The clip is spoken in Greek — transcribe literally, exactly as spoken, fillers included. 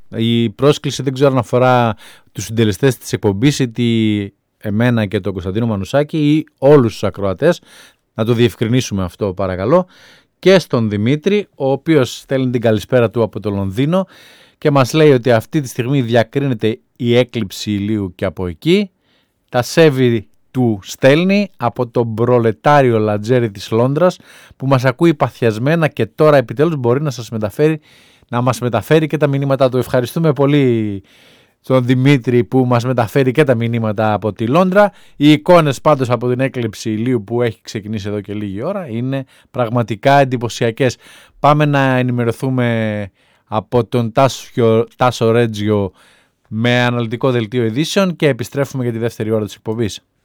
Η πρόσκληση δεν ξέρω αν αφορά τους συντελεστές της εκπομπής ή τη, εμένα και τον Κωνσταντίνο Μανουσάκη ή όλους τους ακροατές. Να το διευκρινίσουμε αυτό παρακαλώ. Και στον Δημήτρη, ο οποίος στέλνει την καλησπέρα του από το Λονδίνο και μας λέει ότι αυτή τη στιγμή διακρίνεται η έκλειψη ηλίου και από εκεί. Τα σέβη του στέλνει από τον προλετάριο Λατζέρι της Λόνδρας που μας ακούει παθιασμένα και τώρα επιτέλους μπορεί να σας μεταφέρει, να μας μεταφέρει και τα μηνύματά του. Ευχαριστούμε πολύ τον Δημήτρη που μας μεταφέρει και τα μηνύματα από τη Λόνδρα. Οι εικόνες πάντως από την έκλειψη ηλίου που έχει ξεκινήσει εδώ και λίγη ώρα είναι πραγματικά εντυπωσιακές. Πάμε να ενημερωθούμε από τον Τάσο, Τάσο Ρέτζιο με αναλυτικό δελτίο ειδήσεων και επιστρέφουμε για τη δεύτερη ώρα της εκπομπής.